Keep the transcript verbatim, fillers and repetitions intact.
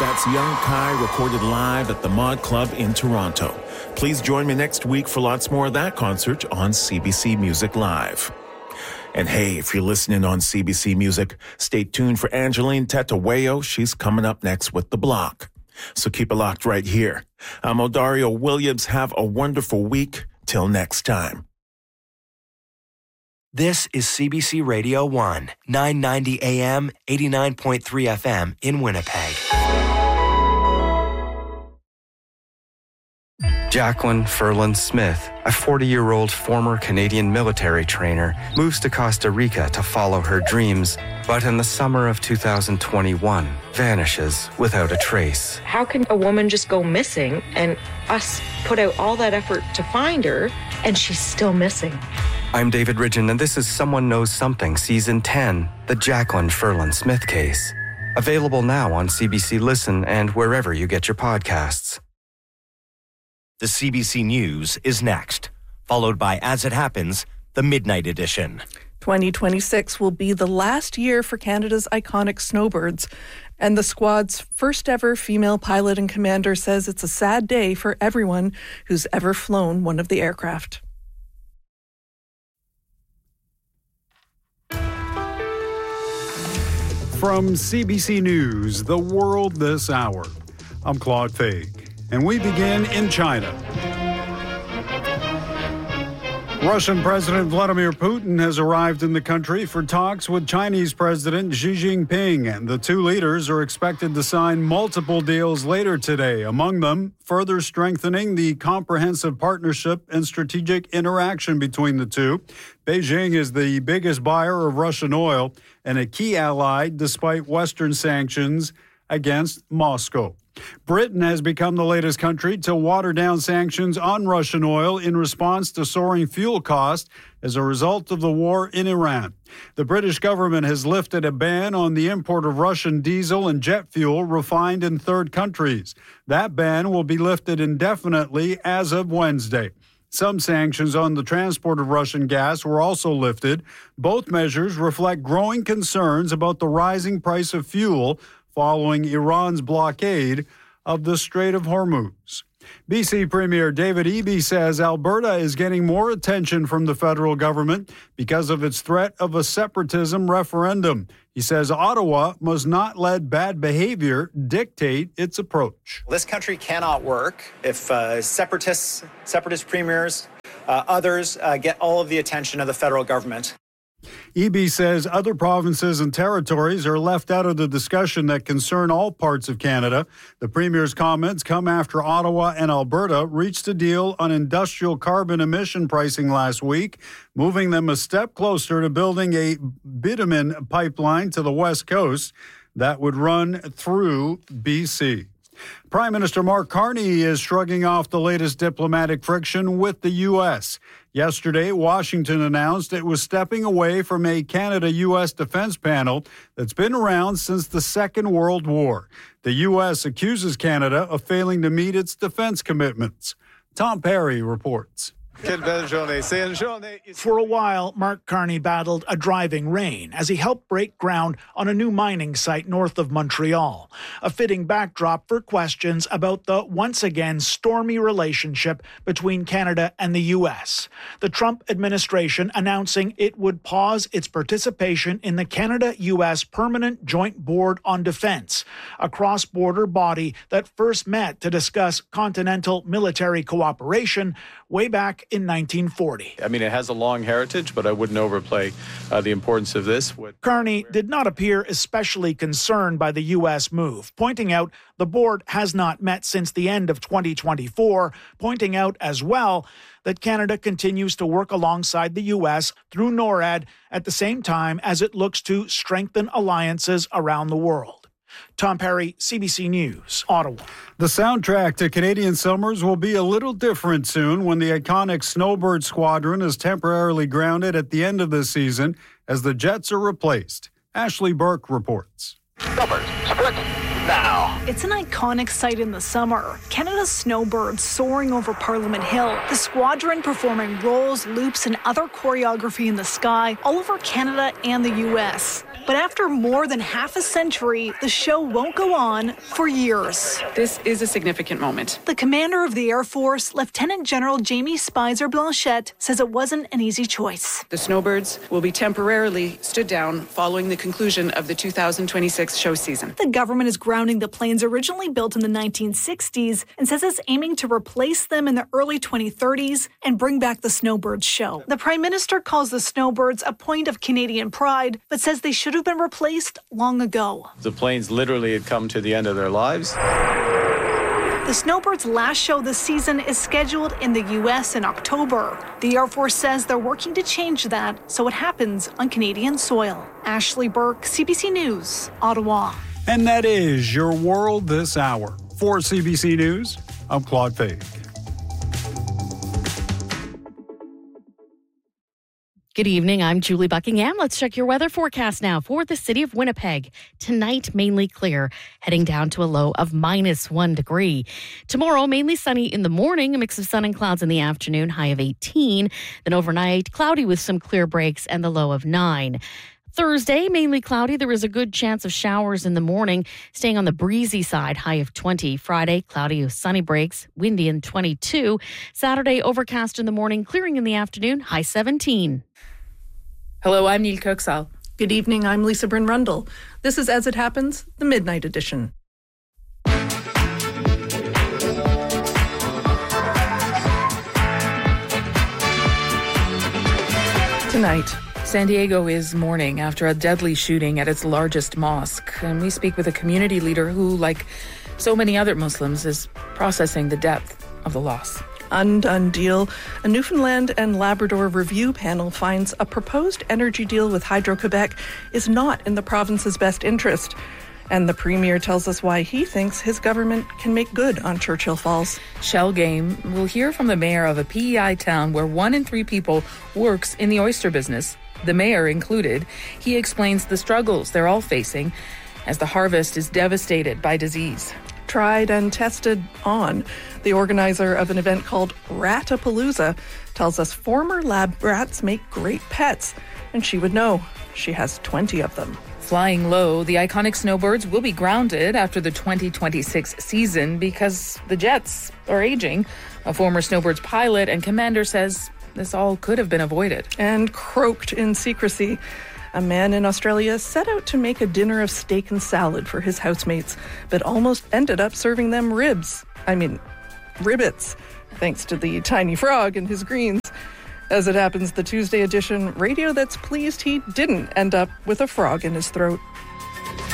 That's Young Kai recorded live at the Mod Club in Toronto. Please join me next week for lots more of that concert on C B C Music Live. And hey, if you're listening on C B C Music, stay tuned for Angeline Tetawayo. She's coming up next with The Block. So keep it locked right here. I'm Odario Williams. Have a wonderful week. Till next time. This is C B C Radio one, nine ninety A M, eighty-nine point three F M in Winnipeg. Jacqueline Ferland Smith, a forty-year-old former Canadian military trainer, moves to Costa Rica to follow her dreams, but in the summer of two thousand twenty-one, vanishes without a trace. How can a woman just go missing and us put out all that effort to find her and she's still missing? I'm David Ridgen, and this is Someone Knows Something, Season ten, the Jacqueline Ferland Smith case. Available now on C B C Listen and wherever you get your podcasts. The C B C News is next, followed by As It Happens, the Midnight Edition. twenty twenty-six will be the last year for Canada's iconic snowbirds, and the squad's first ever female pilot and commander says it's a sad day for everyone who's ever flown one of the aircraft. From C B C News, The World This Hour, I'm Claude Faig, and we begin in China. Russian President Vladimir Putin has arrived in the country for talks with Chinese President Xi Jinping, and the two leaders are expected to sign multiple deals later today, among them further strengthening the comprehensive partnership and strategic interaction between the two. Beijing is the biggest buyer of Russian oil and a key ally despite Western sanctions against Moscow. Britain has become the latest country to water down sanctions on Russian oil in response to soaring fuel costs as a result of the war in Iran. The British government has lifted a ban on the import of Russian diesel and jet fuel refined in third countries. That ban will be lifted indefinitely as of Wednesday. Some sanctions on the transport of Russian gas were also lifted. Both measures reflect growing concerns about the rising price of fuel following Iran's blockade of the Strait of Hormuz. B C Premier David Eby says Alberta is getting more attention from the federal government because of its threat of a separatism referendum. He says Ottawa must not let bad behavior dictate its approach. This country cannot work if uh, separatists, separatist premiers, uh, others uh, get all of the attention of the federal government. Eby says other provinces and territories are left out of the discussion that concern all parts of Canada. The Premier's comments come after Ottawa and Alberta reached a deal on industrial carbon emission pricing last week, moving them a step closer to building a bitumen pipeline to the West Coast that would run through B C. Prime Minister Mark Carney is shrugging off the latest diplomatic friction with the U S. Yesterday, Washington announced it was stepping away from a Canada-U S defense panel that's been around since the Second World War. The U S accuses Canada of failing to meet its defense commitments. Tom Perry reports. For a while, Mark Carney battled a driving rain as he helped break ground on a new mining site north of Montreal, a fitting backdrop for questions about the once again stormy relationship between Canada and the U S. The Trump administration announcing it would pause its participation in the Canada-U S Permanent Joint Board on Defense, a cross-border body that first met to discuss continental military cooperation way back in nineteen forty. I mean, it has a long heritage, but I wouldn't overplay uh, the importance of this. Carney did not appear especially concerned by the U S move, pointing out the board has not met since the end of twenty twenty-four, pointing out as well that Canada continues to work alongside the U S through NORAD at the same time as it looks to strengthen alliances around the world. Tom Perry, C B C News, Ottawa. The soundtrack to Canadian summers will be a little different soon when the iconic Snowbird Squadron is temporarily grounded at the end of this season as the jets are replaced. Ashley Burke reports. Snowbirds, split now. It's an iconic sight in the summer. Canada's snowbirds soaring over Parliament Hill. The squadron performing rolls, loops, and other choreography in the sky all over Canada and the U S. But after more than half a century, the show won't go on for years. This is a significant moment. The commander of the Air Force, Lieutenant General Jamie Spicer Blanchette, says it wasn't an easy choice. The Snowbirds will be temporarily stood down following the conclusion of the two thousand twenty-six show season. The government is grounding the planes originally built in the nineteen sixties and says it's aiming to replace them in the early twenty thirties and bring back the Snowbirds show. The Prime Minister calls the Snowbirds a point of Canadian pride, but says they should have been replaced long ago. The planes literally had come to the end of their lives. The Snowbirds' last show this season is scheduled in the U S in October. The Air Force says they're working to change that so it happens on Canadian soil. Ashley Burke, C B C News, Ottawa. And that is your world this hour. For C B C News, I'm Claude Fake. Good evening, I'm Julie Buckingham. Let's check your weather forecast now for the city of Winnipeg. Tonight, mainly clear, heading down to a low of minus one degree. Tomorrow, mainly sunny in the morning, a mix of sun and clouds in the afternoon, high of eighteen. Then overnight, cloudy with some clear breaks and the low of nine. Thursday, mainly cloudy. There is a good chance of showers in the morning, staying on the breezy side, high of twenty. Friday, cloudy with sunny breaks, windy and twenty-two. Saturday, overcast in the morning, clearing in the afternoon, high seventeen. Hello, I'm Neil Kirksall. Good evening, I'm Lisa Bryn Rundle. This is As It Happens, the Midnight Edition. Tonight, San Diego is mourning after a deadly shooting at its largest mosque. And we speak with a community leader who, like so many other Muslims, is processing the depth of the loss. Undone deal. A Newfoundland and Labrador review panel finds a proposed energy deal with Hydro-Quebec is not in the province's best interest. And the Premier tells us why he thinks his government can make good on Churchill Falls. Shell Game will hear from the mayor of a P E I town where one in three people works in the oyster business, the mayor included. He explains the struggles they're all facing as the harvest is devastated by disease. Tried and tested on. The organizer of an event called Ratapalooza tells us former lab rats make great pets, and she would know. She has twenty of them. Flying low, the iconic Snowbirds will be grounded after the twenty twenty-six season because the jets are aging. A former Snowbirds pilot and commander says this all could have been avoided. And croaked in secrecy. A man in Australia set out to make a dinner of steak and salad for his housemates, but almost ended up serving them ribs. I mean, ribbits, thanks to the tiny frog and his greens. As it happens, the Tuesday edition, radio that's pleased he didn't end up with a frog in his throat.